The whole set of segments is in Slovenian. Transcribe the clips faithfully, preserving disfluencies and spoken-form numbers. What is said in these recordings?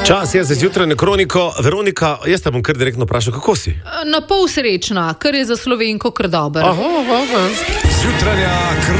Čas je za zjutrajno kroniko. Veronika, jaz te bom kar direktno vprašal, kako si? Na pol srečna, kar je za Slovenko kar dober. Aha, aha, aha. Zjutranja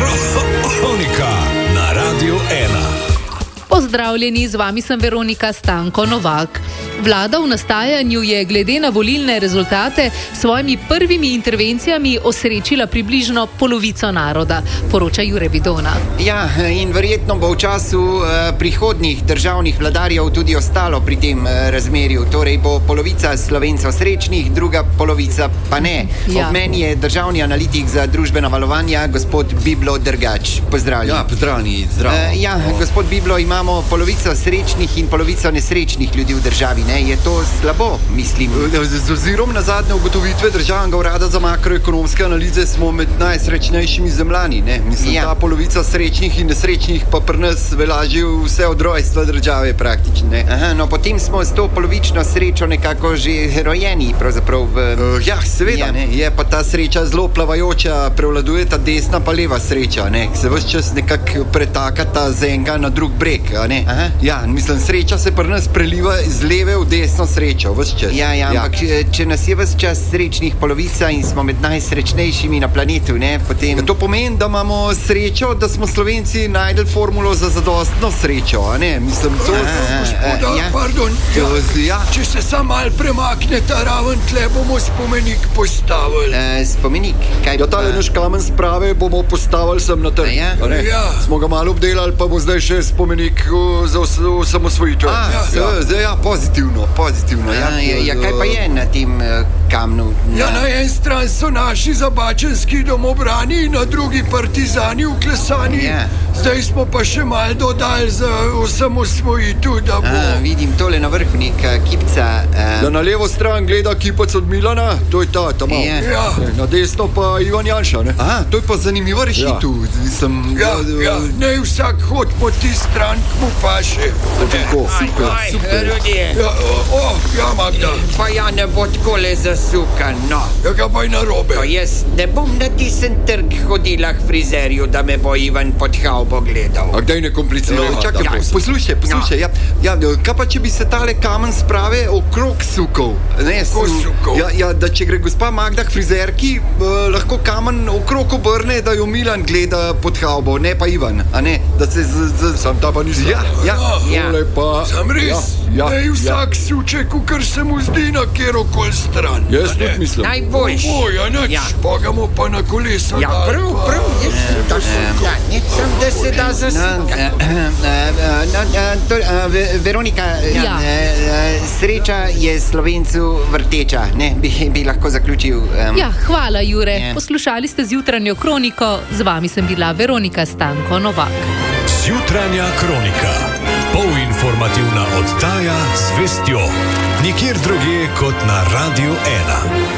kronika na Radiu ena. Pozdravljeni, z vami sem Veronika Stanko Novak. Vlada v nastajanju je glede na volilne rezultate s svojimi prvimi intervencijami osrečila približno polovico naroda, poroča Jure Bidona. Ja, in verjetno bo v času uh, prihodnjih državnih vladarjev tudi ostalo pri tem uh, razmerju. Torej bo polovica Slovencev srečnih, druga polovica pa ne. Ja. Ob meni je državni analitik za družbena valovanja, gospod Biblo Drgač. Pozdravljeni. Ja, pozdravljeni, zdravo. Uh, ja, gospod Biblo, imamo polovico srečnih in polovico nesrečnih ljudi v državi. Ne? Je to slabo, mislim? Z ozirom na zadnje ugotovitve Državnega urada za makroekonomske analize smo med najsrečnejšimi zemljani. Ne? Mislim, Ja. ta polovica srečnih in nesrečnih pa pri nas velja že vse od rojstva države praktično. Ne? Aha, no potem smo s to polovično srečo nekako že rojeni, pravzaprav v... Uh, ja, seveda, Ja. ne? Je pa ta sreča zelo plavajoča, prevladuje ta desna pa leva sreča, ne? Se ves čas nekako pretakata z enega na drug breg. A ne? Aha. Ja, mislim, sreča se pri nas preliva iz leve v desno srečo, ves čas. Ja, ja, ampak ja. če nas je ves čas srečnih polovica in smo med najsrečnejšimi na planetu, ne, potem... To pomeni, da imamo srečo, da smo Slovenci najdel formulo za zadostno srečo, a ne? Mislim, to... Gospoda, Uh, ja. Pardon, ja, ja. če se sam mal premakne ta raven, tle bomo spomenik postavili. Uh, spomenik, kaj Ja, tale naš kamen sprave bomo postavili sem na trg. Ja? a ne? Ja. Smo ga malo obdelali, pa bo zdaj še spomenik uh, za os- osamosvojitev. A, ja, so. ja, zdaj, ja, pozitivno, pozitivno. Ja, ja, ja, ja, kaj pa je na tem uh, kamnu? Ja, na en stran so naši zabačenski domobrani, na drugi partizani vklesani. Ja. Zdaj smo pa še mal dodali za osamosvojitev, da bo... A, vidim tole na vrhu neka kipca. Da Uh, na levo stran gleda kipec od Milana, to je ta, tam Ja. Ja. Na desno pa Ivan Janša, ne? Aha, to je pa zanimiva rešitev. Ja. Mislim, Ja, ja, ne vsak hod po ti stran, k mu paše. Tako, super, super. Ljudje, Ja, o, o, ja, Magda, pa ja ne bo takole zasukan, no. ja, ga pa je narobe. To jaz ne bom na tisen trg hodila k frizerju, da me bo Ivan pod havbo gledal. A kdaj ne kompliciraj? Ja, Čakaj, ja, poslušaj, poslušaj. Ja, ja, kaj pa če bi se tale kamen sprave okrog sukov? Ne, Kako sukov? Ja, ja, da če gre gospa Magda k frizerki, eh, lahko kamen okrog obrne, da jo Milan gleda pod havbo, ne pa Ivan, a ne? Da se z, z, sam ta pa nisem. Ja, ja, Ja. tole pa... Sam res, Ja, ne ja, vsak suče, kar se mu zdi na kjerokoli stran. ja. Jaz a ne? tudi mislim. Najboljši. Oj, a nič, Ja. pogamo pa na kolesa. Ja, dal, prav, pa- prav, jaz sem to sem, ja, nisem, da se da No, zasukati. eh, eh, eh, no, eh, to, eh, Ve- Veronika, eh, Ja. eh, eh, sreča je Slovencu vrteča, ne, bi, bi lahko zaključil. Um, Ja, hvala Jure. Ja. Poslušali ste zjutranjo kroniko, z vami sem bila Veronika Stanko Novak. Zjutranja kronika. Polinformativna oddaja z vestjo. Nikjer drugje kot na Radiu ena.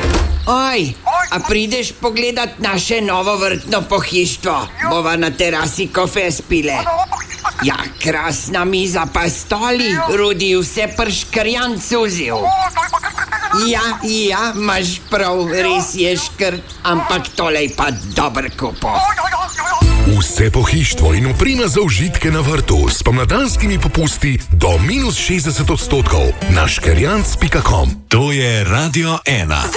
Oj, a prideš pogledat naše novo vrtno pohištvo? Bova na terasi kofe spile. Ja, krasna miza pa stoli, Rudi vse prškrjan cuzil. Ja, ja, imaš prav, res je škrt, ampak tole je pa dober kupo. Vse pohištvo in oprema za užitke na vrtu s pomladanskimi popusti do minus šestdeset odstotkov na škerjanc pika com. To je Radio ena.